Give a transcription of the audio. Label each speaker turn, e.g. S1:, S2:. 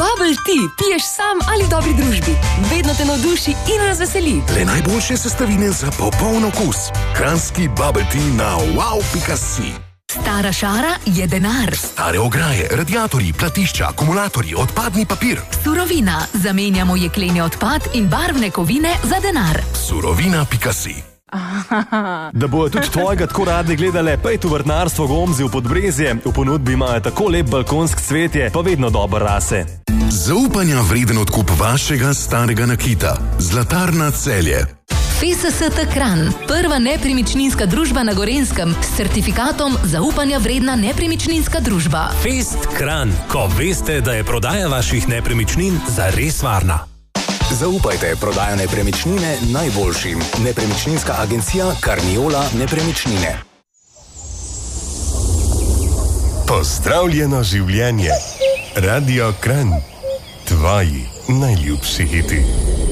S1: Bubble tea piješ sam ali v dobri družbi. Vedno te navduši in razveseli.
S2: Le najboljše sestavine za popoln okus. Kranjski Bubble tea na wow.si.
S1: Stara šara je denar.
S2: Stare ograje, radiatorji, platišča, akumulatorji, odpadni papir.
S1: Surovina. Zamenjamo jekleni odpad in barvne kovine za denar.
S2: Surovina.si.
S3: Da bojo tudi tvojega tako radi gledale, pejte v vrtnarstvo Gomzi v Podbrezje. V ponudbi imajo tako lep balkonsk cvetje, pa vedno dober rase.
S2: Zaupanja vreden odkup vašega starega nakita. Zlatarna Celje.
S1: FSST Kranj, prva nepremičninska družba na Gorenjskem s certifikatom zaupanja vredna nepremičninska družba.
S4: Fest Kranj, ko veste, da je prodaja vaših nepremičnin zares varna.
S5: Zaupajte prodajo nepremičnine najboljšim. Nepremičninska agencija Carniola Nepremičnine.
S6: Pozdravljeno življenje. Radio Kranj. Tvoji najljubši hiti.